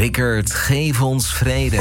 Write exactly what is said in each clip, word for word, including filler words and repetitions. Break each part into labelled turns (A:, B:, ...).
A: Rickert, geef ons vrede.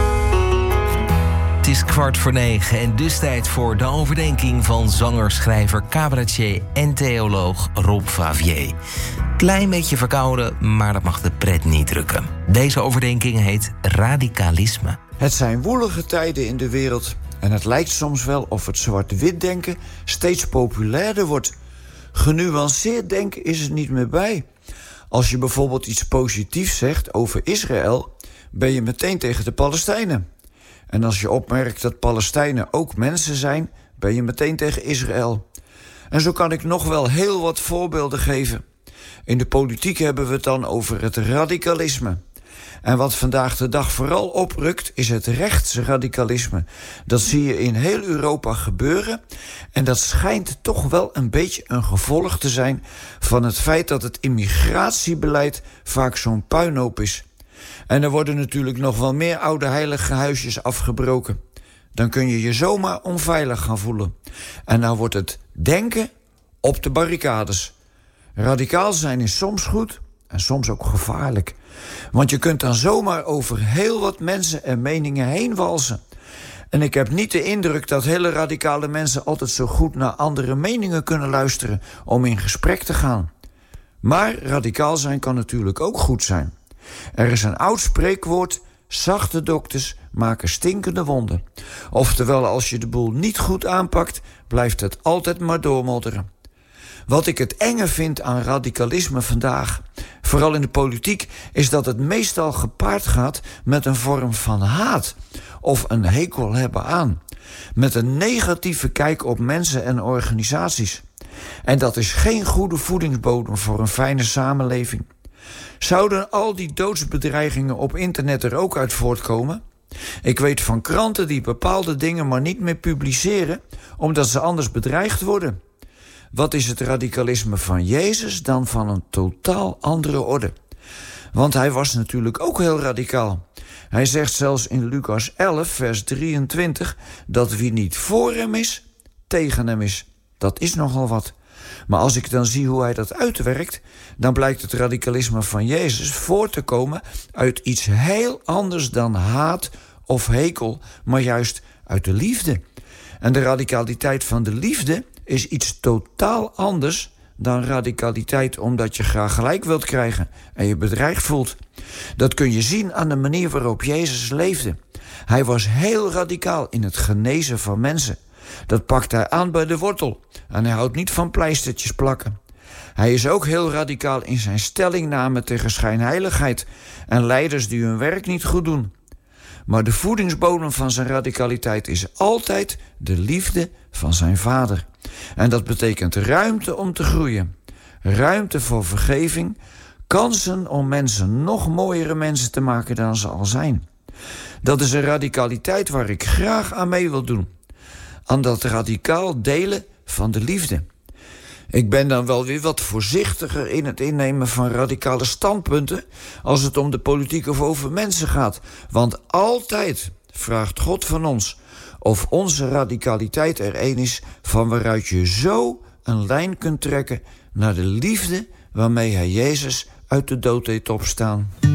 A: Het is kwart voor negen en dus tijd voor de overdenking van zanger, schrijver, cabaretier en theoloog Rob Favier. Klein beetje verkouden, maar dat mag de pret niet drukken. Deze overdenking heet radicalisme.
B: Het zijn woelige tijden in de wereld en het lijkt soms wel of het zwart-wit denken steeds populairder wordt. Genuanceerd denken is er niet meer bij. Als je bijvoorbeeld iets positiefs zegt over Israël, ben je meteen tegen de Palestijnen. En als je opmerkt dat Palestijnen ook mensen zijn, ben je meteen tegen Israël. En zo kan ik nog wel heel wat voorbeelden geven. In de politiek hebben we het dan over het radicalisme. En wat vandaag de dag vooral oprukt, is het rechtsradicalisme. Dat zie je in heel Europa gebeuren. En dat schijnt toch wel een beetje een gevolg te zijn van het feit dat het immigratiebeleid vaak zo'n puinhoop is. En er worden natuurlijk nog wel meer oude heilige huisjes afgebroken. Dan kun je je zomaar onveilig gaan voelen. En nou wordt het denken op de barricades. Radicaal zijn is soms goed en soms ook gevaarlijk. Want je kunt dan zomaar over heel wat mensen en meningen heen walsen. En ik heb niet de indruk dat hele radicale mensen altijd zo goed naar andere meningen kunnen luisteren om in gesprek te gaan. Maar radicaal zijn kan natuurlijk ook goed zijn. Er is een oud spreekwoord: zachte dokters maken stinkende wonden. Oftewel, als je de boel niet goed aanpakt, blijft het altijd maar doormodderen. Wat ik het enge vind aan radicalisme vandaag, vooral in de politiek, is dat het meestal gepaard gaat met een vorm van haat of een hekel hebben aan. Met een negatieve kijk op mensen en organisaties. En dat is geen goede voedingsbodem voor een fijne samenleving. Zouden al die doodsbedreigingen op internet er ook uit voortkomen? Ik weet van kranten die bepaalde dingen maar niet meer publiceren, omdat ze anders bedreigd worden. Wat is het radicalisme van Jezus dan van een totaal andere orde? Want hij was natuurlijk ook heel radicaal. Hij zegt zelfs in Lucas elf, vers drieëntwintig... dat wie niet voor hem is, tegen hem is. Dat is nogal wat. Maar als ik dan zie hoe hij dat uitwerkt, dan blijkt het radicalisme van Jezus voort te komen uit iets heel anders dan haat of hekel, maar juist uit de liefde. En de radicaliteit van de liefde is iets totaal anders dan radicaliteit omdat je graag gelijk wilt krijgen en je bedreigd voelt. Dat kun je zien aan de manier waarop Jezus leefde. Hij was heel radicaal in het genezen van mensen. Dat pakt hij aan bij de wortel en hij houdt niet van pleistertjes plakken. Hij is ook heel radicaal in zijn stellingname tegen schijnheiligheid en leiders die hun werk niet goed doen. Maar de voedingsbodem van zijn radicaliteit is altijd de liefde van zijn Vader. En dat betekent ruimte om te groeien, ruimte voor vergeving, kansen om mensen nog mooiere mensen te maken dan ze al zijn. Dat is een radicaliteit waar ik graag aan mee wil doen. Aan dat radicaal delen van de liefde. Ik ben dan wel weer wat voorzichtiger in het innemen van radicale standpunten als het om de politiek of over mensen gaat. Want altijd vraagt God van ons of onze radicaliteit er een is van waaruit je zo een lijn kunt trekken naar de liefde waarmee hij Jezus uit de dood deed opstaan.